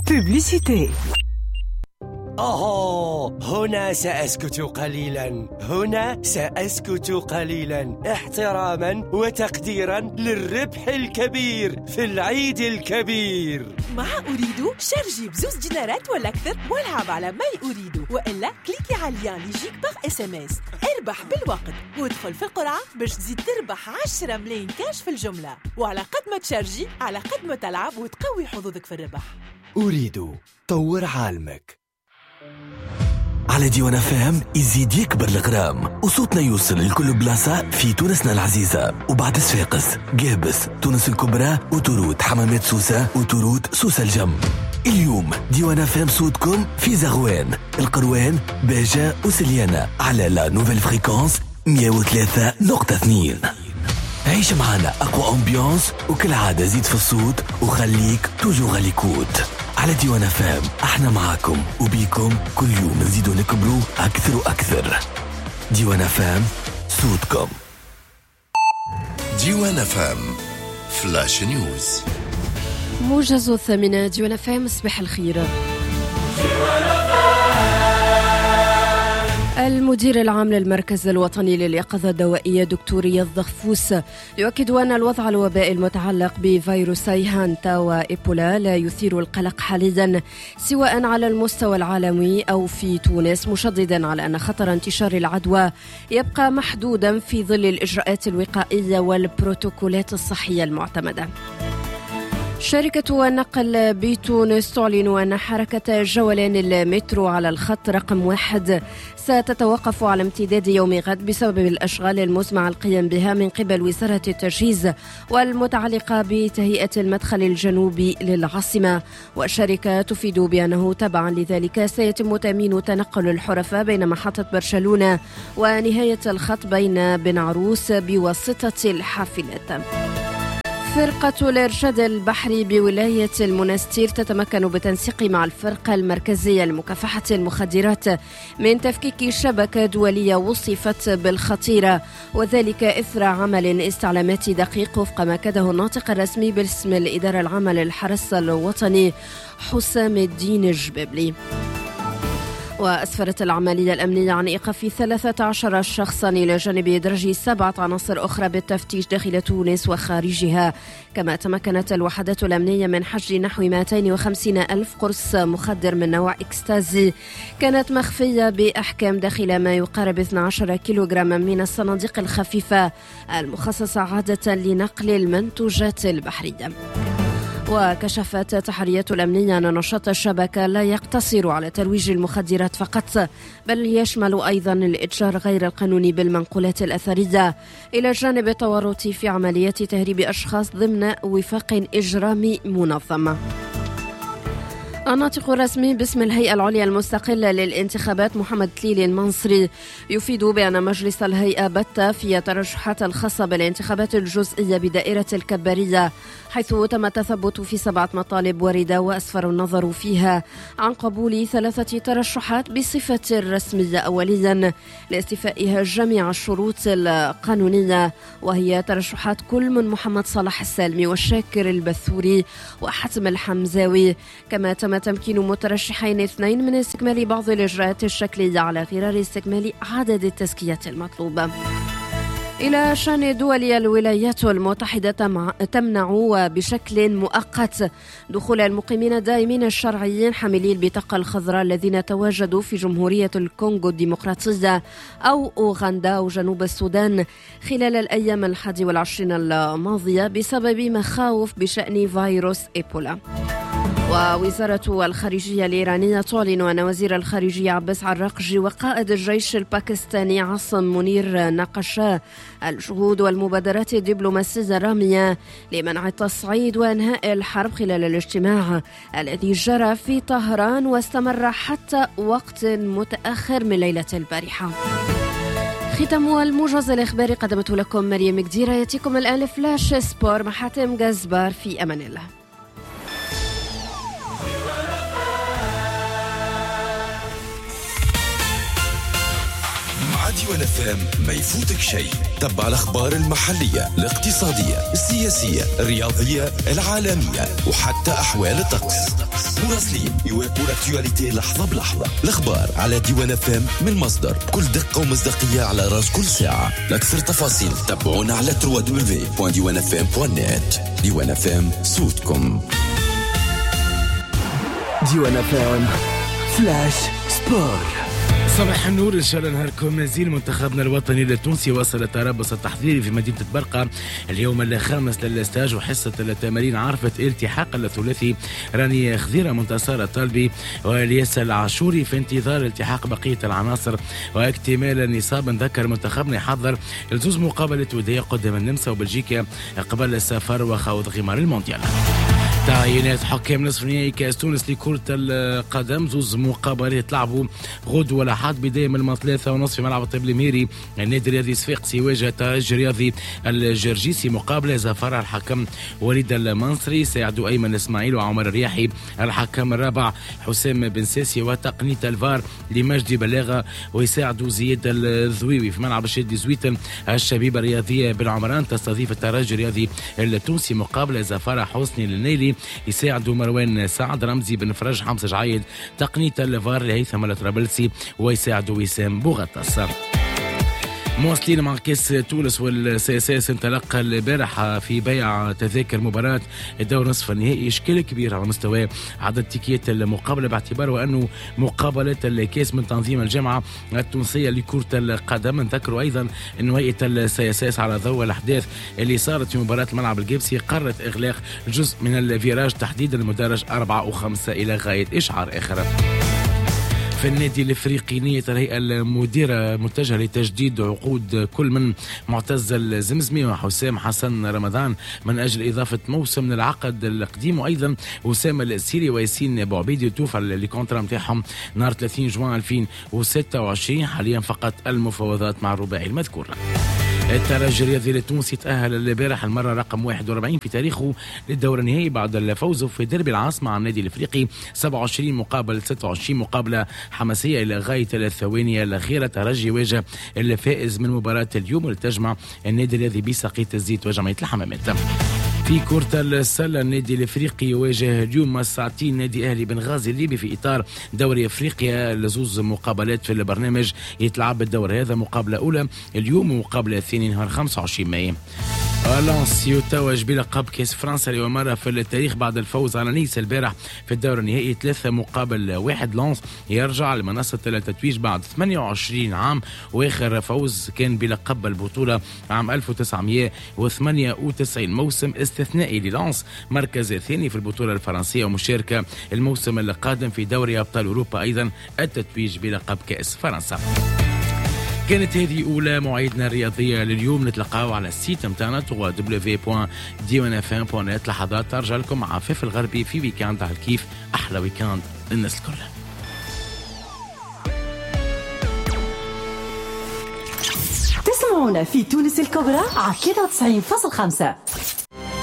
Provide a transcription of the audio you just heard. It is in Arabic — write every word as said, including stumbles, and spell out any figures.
Publicité. أوه، هنا سأسكت قليلا هنا سأسكت قليلا احتراما وتقديرا للربح الكبير في العيد الكبير. مع أريد شارجي بزوز دينارات ولا أكثر والعب على ماي أريد، وإلا كليكي على اللين يجيك باغ اس ام اس. اربح بالوقت وادخل في القرعة باش تزيد تربح عشرة ملايين كاش في الجملة، وعلى قد ما تشارجي على قد ما تلعب وتقوي حظوظك في الربح. أريد طور عالمك. على ديوان فام يزيد يكبر الغرام وصوتنا يوصل لكل بلاصة في تونسنا العزيزة، وبعد صفاقس، قابس، تونس الكبرى، وتورود، حمامات سوسة، وتورود سوسة الجم. اليوم ديوان فام صوتكم في زغوان، القروان، باجة وسليانة على لا نوفيل فريكونس مية وثلاثة نقطة اثنين. عيش معنا أقوى أمبيانس، وكل عادة زيد في الصوت وخليك توجو غاليكوت. على ديوان فام احنا معاكم وبيكم كل يوم نزيدو نكبروا أكثر وأكثر. ديوان فام صوتكم. ديوان فام فلاش نيوز. موجز الثامنة. ديوان فام صباح الخير. المدير العام للمركز الوطني لليقظة الدوائية دكتور رياض ضغفوس يؤكد أن الوضع الوبائي المتعلق بفيروسي هانتا وإيبولا لا يثير القلق حاليا سواء على المستوى العالمي أو في تونس، مشددا على أن خطر انتشار العدوى يبقى محدودا في ظل الإجراءات الوقائية والبروتوكولات الصحية المعتمدة. شركة النقل بتونس تعلن أن حركة جولان المترو على الخط رقم واحد ستتوقف على امتداد يوم غد بسبب الأشغال المزمع القيام بها من قبل وزارة التجهيز والمتعلقة بتهيئة المدخل الجنوبي للعاصمة. والشركة تفيد بأنه تبعا لذلك سيتم تأمين تنقل الحرفة بين محطة برشلونة ونهاية الخط بين بن عروس بواسطة الحافلات. فرقة الإرشاد البحري بولاية المنستير تتمكن بالتنسيق مع الفرقة المركزية لمكافحة المخدرات من تفكيك شبكة دولية وصفت بالخطيرة، وذلك إثر عمل استعلاماتي دقيق وفق ما كده الناطق الرسمي باسم الإدارة العامة للحرس الوطني حسام الدين الجبابلي. وأسفرت العملية الأمنية عن إيقاف ثلاثة عشر شخصا إلى جانب إدراج سبعة عناصر أخرى بالتفتيش داخل تونس وخارجها. كما تمكنت الوحدات الأمنية من حجز نحو مئتين وخمسين ألف قرص مخدر من نوع إكستازي كانت مخفية بأحكام داخل ما يقارب اثني عشر كيلوغراما من الصناديق الخفيفة المخصصة عادة لنقل المنتوجات البحرية. وكشفت تحريات الأمنية أن نشاط الشبكة لا يقتصر على ترويج المخدرات فقط، بل يشمل أيضا الإتجار غير القانوني بالمنقولات الأثرية، إلى جانب التورط في عمليات تهريب أشخاص ضمن وفاق إجرامي منظم. الناطق الرسمي باسم الهيئة العليا المستقلة للانتخابات محمد تليلي المنصري يفيد بأن مجلس الهيئة بت في الترشحات الخاصة بالانتخابات الجزئية بدائرة الكبارية، حيث تم التثبت في سبعة مطالب واردة وأسفر النظر فيها عن قبول ثلاثة ترشحات بصفة رسمية أوليا لاستيفائها جميع الشروط القانونية، وهي ترشحات كل من محمد صلاح السالمي والشاكر البثوري وحتم الحمزاوي. كما تم تمكين مترشحين اثنين من استكمال بعض الإجراءات الشكلية على غرار استكمال عدد التزكيات المطلوبة. إلى شأن دول الولايات المتحدة تمنع بشكل مؤقت دخول المقيمين الدائمين الشرعيين حاملي البطاقة الخضراء الذين تواجدوا في جمهورية الكونغو الديمقراطية أو أوغندا أو جنوب السودان خلال الأيام الحادي والعشرين الماضية بسبب مخاوف بشأن فيروس إيبولا. ووزارة الخارجية الإيرانية تعلن أن وزير الخارجية عباس عراقجي وقائد الجيش الباكستاني عاصم منير ناقشا الجهود والمبادرات الدبلوماسية الرامية لمنع التصعيد وإنهاء الحرب خلال الاجتماع الذي جرى في طهران واستمر حتى وقت متأخر من ليلة البارحة. ختام الموجز الإخباري قدمته لكم مريم قديرة. يأتيكم الآن فلاش سبور مع حاتم جزبار. في أمان الله. مع ديوان ديوان اف ام ما يفوتك شيء. تبع الاخبار المحليه الاقتصاديه السياسيه الرياضيه العالميه وحتى احوال الطقس. مراسلين يواكبوا الاكتواليتي لحظه بلحظه. الاخبار على ديوان اف ام من مصدر بكل دقه ومصداقيه على راس كل ساعه. لاكثر تفاصيل تابعونا على دبليو دبليو دبليو دوت ديوان اف ام دوت نت. ديوان اف ام صوتكم. ديوان اف ام فلاش سبور. صباح النور، ان شاء الله نهاركم مزيان. منتخبنا الوطني التونسي وصل التربص التحضيري في مدينه برقه اليوم الخامس للاستاج، وحصه التمارين عرفت التحاق الثلاثي راني خضيره منتصر الطالبي والياس العاشوري في انتظار التحاق بقيه العناصر واكتمال النصاب. ذكر منتخبنا يحضر الزوز مقابله وديه قدام النمسا وبلجيكا قبل السفر وخوض غمار المونديال. تعيينات حكام نصف نهائي كاس تونس لكرة القدم، زوز مقابلات لعبوا غد ولا حد بداية من الثلاثة ونصف في ملعب الطيب الميري. النادي الرياضي صفاقسي يواجه الترجي الرياضي الجرجيسي. مقابلة زفرها الحكم وليد المنصري، ساعدوا أيمن إسماعيل وعمر الرياحي. الحكم الرابع حسام بن ساسي، وتقنية الفار لمجدي بلاغة ويساعدوا زياد الذويوي. في ملعب الشادي زويتن الشبيبة الرياضية بالعمران تستضيف الترجي الرياضي التونسي. مقابلة زفرها حسني للنيلي يساعدوا مروان سعد، رمزي بن فرج، حمزة جعيد. تقنية الفار لهيثم الطرابلسي ويساعدوا وسام بوغطاس. مواصلين مع كاس تونس والسي اس اس. انطلق البارح في بيع تذاكر مباراة الدور نصف النهائي اشكال كبير على مستوى عدد تيكيات المقابلة، باعتبار وانه مقابلة الكاس من تنظيم الجامعة التونسية لكرة القدم. نذكروا ايضا انه هيئة السي اس اس على ضوء الاحداث اللي صارت في مباراة الملعب الجبسي قررت اغلاق جزء من الفيراج، تحديدا المدرج أربعة وخمسة الى غاية اشعار اخر. في النادي الافريقي نية الهيئة المديرة متجهة لتجديد عقود كل من معتز الزمزمي وحسام حسن رمضان من اجل اضافة موسم للعقد القديم، وايضا اسامة السيري وياسين بوعبيدي توفى الكونترا نتاعهم نهار ثلاثين جوان ألفين وستة وعشرين. حاليا فقط المفاوضات مع الرباعي المذكور. الترجي الرياضي التونسي تأهل البارح المرة رقم واحد وأربعين في تاريخه للدور النهائي بعد الفوز في ديربي العاصمة مع النادي الافريقي سبعة وعشرين مقابل ستة وعشرين. مقابلة حماسية إلى غاية الثواني الأخيرة. الترجي يواجه الفائز من مباراة اليوم اللي تجمع النادي الرياضي بساقية الزيت وجمعية الحمامات. في كرة السلة النادي الافريقي يواجه اليوم الساعتين نادي اهلي بنغازي الليبي في اطار دوري افريقيا. لزوز مقابلات في البرنامج يتلعب بالدور هذا، مقابلة اولى اليوم ومقابلة الثانية نهار خمسة وعشرين مايو. لانس يتوج بلقب كاس فرنسا لأول مرة في التاريخ بعد الفوز على نيس البارح في الدور النهائي ثلاثة مقابل واحد. لانس يرجع لمنصة التتويج بعد ثمانية وعشرين عام، واخر فوز كان بلقب البطولة عام ألف وتسعمائة وثمانية وتسعين. موسم استثنائي للانس، مركز ثاني في البطولة الفرنسية ومشاركة الموسم القادم في دوري أبطال أوروبا، أيضا التتويج بلقب كاس فرنسا. كانت هذه أولى مواعيدنا الرياضية لليوم. نتلقاو على السيت متاعنا دبليو دبليو دبليو دوت ديوان اف ام دوت نت. لحظات ترجع لكم مع عفاف الغربي في ويكاند على الكيف. أحلى ويكاند للناس الكل. تسمعونا في تونس الكبرى على ثلاثة وتسعين فاصلة خمسة.